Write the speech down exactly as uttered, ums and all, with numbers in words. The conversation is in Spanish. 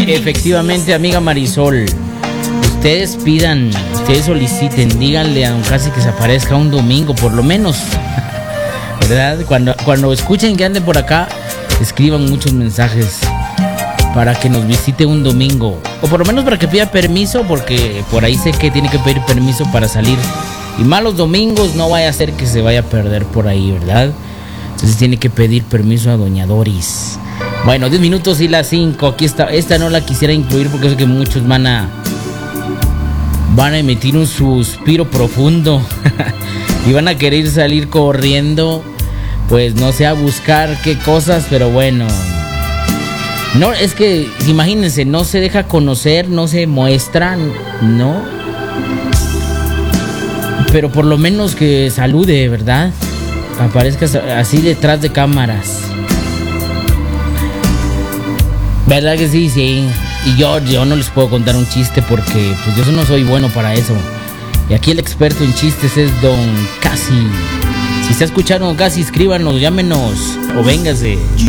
Efectivamente, amiga Marisol. Ustedes pidan, ustedes soliciten, díganle a don Casi que se aparezca un domingo, por lo menos. ¿Verdad? Cuando, cuando escuchen que ande por acá, escriban muchos mensajes para que nos visite un domingo. O por lo menos para que pida permiso, porque por ahí sé que tiene que pedir permiso para salir. Y más los domingos, no vaya a ser que se vaya a perder por ahí, ¿verdad? Entonces tiene que pedir permiso a doña Doris. Bueno, diez minutos y las cinco. Aquí está. Esta no la quisiera incluir porque sé que muchos van a van a emitir un suspiro profundo y van a querer salir corriendo, pues no sé, a buscar qué cosas, pero bueno. No, es que imagínense, no se deja conocer, no se muestra, ¿no? Pero por lo menos que salude, ¿verdad? Aparezca así detrás de cámaras. ¿Verdad que sí? Sí. Y yo, yo no les puedo contar un chiste porque pues yo no soy bueno para eso. Y aquí el experto en chistes es don Casi. Si está escuchando don Casi, escríbanos, llámenos o véngase.